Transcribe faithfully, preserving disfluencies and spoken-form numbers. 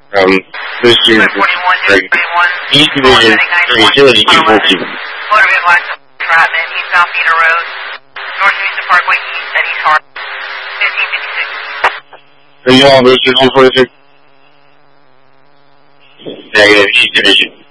Um, this is East Division, Utility two fourteen. Motor vehicle accident, Stratman, East South Peter Road, North Houston Parkway, East at East Hart, fifteen fifty-six. Are you all Booster two forty-six? Negative, East Division.